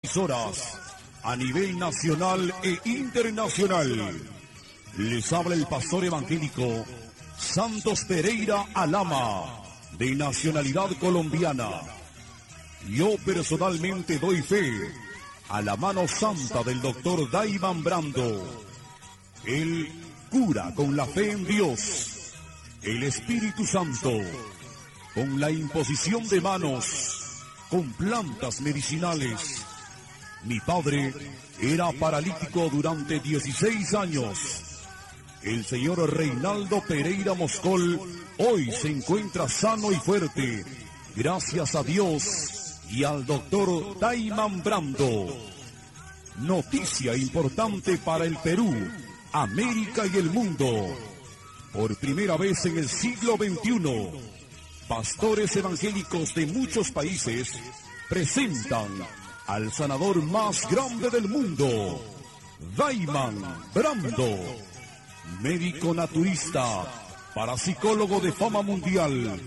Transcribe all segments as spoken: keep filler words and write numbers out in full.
emisoras a nivel nacional e internacional. Les habla el pastor evangélico Santos Pereira Alama, de nacionalidad colombiana. Yo personalmente doy fe a la mano santa del doctor Daiman Brando. Él cura con la fe en Dios, el Espíritu Santo, con la imposición de manos, con plantas medicinales. Mi padre era paralítico durante dieciséis años. El señor Reinaldo Pereira Moscol hoy se encuentra sano y fuerte, gracias a Dios y al doctor Daiman Brando. Noticia importante para el Perú, América y el mundo. Por primera vez en el siglo veintiuno, pastores evangélicos de muchos países presentan al sanador más grande del mundo, Daiman Brando, médico naturista, parapsicólogo de fama mundial,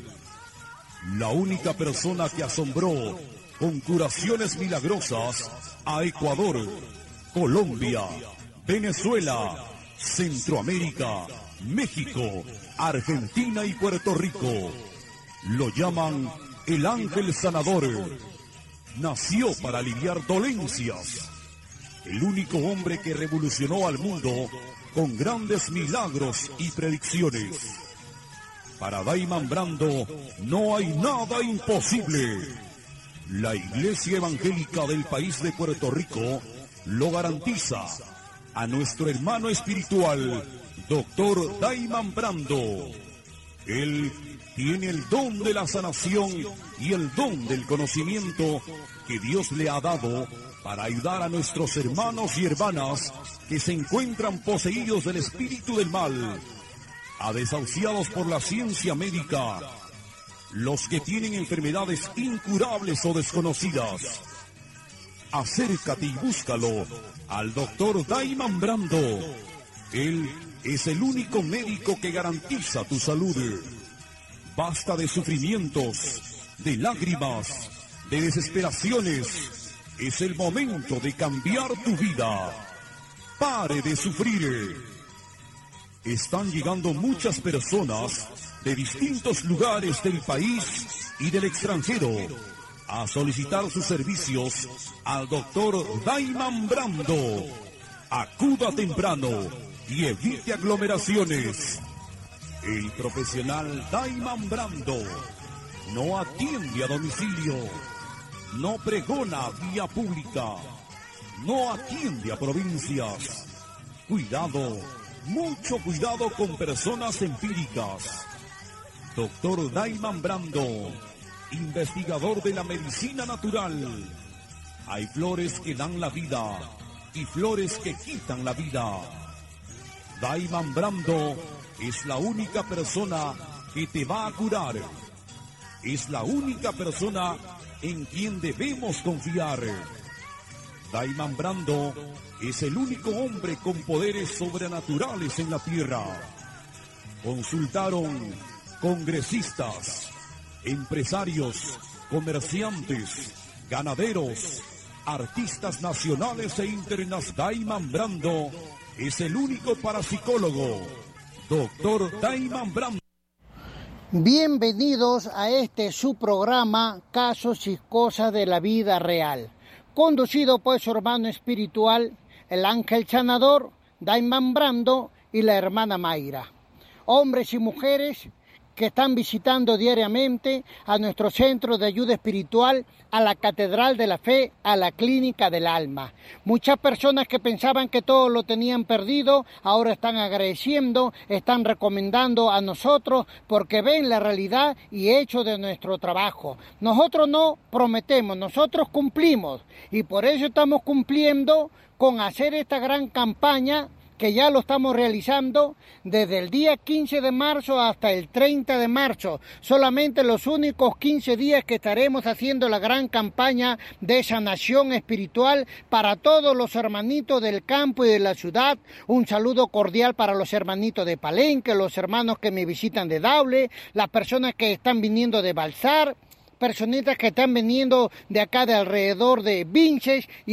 la única persona que asombró con curaciones milagrosas a Ecuador, Colombia, Venezuela, Centroamérica, México, Argentina y Puerto Rico. Lo llaman el ángel sanador. Nació para aliviar dolencias. El único hombre que revolucionó al mundo con grandes milagros y predicciones. Para Daiman Brando no hay nada imposible. La Iglesia Evangélica del país de Puerto Rico lo garantiza. A nuestro hermano espiritual, doctor Daiman Brando. Él tiene el don de la sanación y el don del conocimiento que Dios le ha dado para ayudar a nuestros hermanos y hermanas que se encuentran poseídos del espíritu del mal, a desahuciados por la ciencia médica, los que tienen enfermedades incurables o desconocidas. Acércate y búscalo al doctor Daiman Brando. Él es el único médico que garantiza tu salud. Basta de sufrimientos, de lágrimas, de desesperaciones. Es el momento de cambiar tu vida. Pare de sufrir. Están llegando muchas personas de distintos lugares del país y del extranjero a solicitar sus servicios al doctor Daiman Brando. Acuda temprano y evite aglomeraciones. El profesional Daiman Brando no atiende a domicilio, no pregona vía pública, no atiende a provincias. Cuidado, mucho cuidado con personas empíricas. Doctor Daiman Brando, investigador de la medicina natural. Hay flores que dan la vida y flores que quitan la vida. Daiman Brando es la única persona que te va a curar. Es la única persona en quien debemos confiar. Daiman Brando es el único hombre con poderes sobrenaturales en la tierra. Consultaron congresistas, empresarios, comerciantes, ganaderos, artistas nacionales e internacionales. Daiman Brando es el único parapsicólogo. Doctor Daiman Brando. Bienvenidos a este su programa Casos y Cosas de la Vida Real, conducido por su hermano espiritual, el ángel sanador, Daiman Brando, y la hermana Mayra. Hombres y mujeres que están visitando diariamente a nuestro centro de ayuda espiritual, a la Catedral de la Fe, a la Clínica del Alma. Muchas personas que pensaban que todo lo tenían perdido, ahora están agradeciendo, están recomendando a nosotros porque ven la realidad y hecho de nuestro trabajo. Nosotros no prometemos, nosotros cumplimos, y por eso estamos cumpliendo con hacer esta gran campaña que ya lo estamos realizando desde el día quince de marzo hasta el treinta de marzo. Solamente los únicos quince días que estaremos haciendo la gran campaña de sanación espiritual para todos los hermanitos del campo y de la ciudad. Un saludo cordial para los hermanitos de Palenque, los hermanos que me visitan de Daule, las personas que están viniendo de Balsar, personitas que están viniendo de acá de alrededor de Vinches. Y